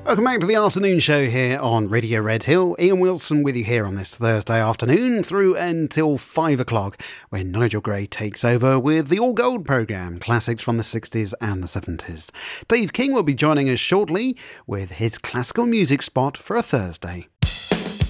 Welcome back to the afternoon show here on Radio Red Hill. Ian Wilson with you here on this Thursday afternoon through until 5 o'clock, when Nigel Gray takes over with the All Gold programme, classics from the 60s and the 70s. Dave King will be joining us shortly with his classical music spot for a Thursday.